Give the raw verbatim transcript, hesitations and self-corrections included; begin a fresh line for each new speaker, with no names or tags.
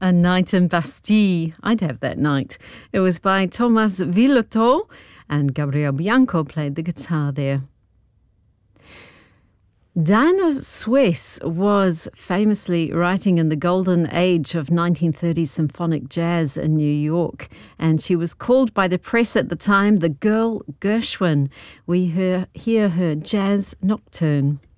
A Night in Bastille. I'd have that night. It was by Thomas Villotto, and Gabriel Bianco played the guitar there. Diana Swiss was famously writing in the golden age of nineteen thirties symphonic jazz in New York, and she was called by the press at the time the Girl Gershwin. We hear, hear her Jazz Nocturne.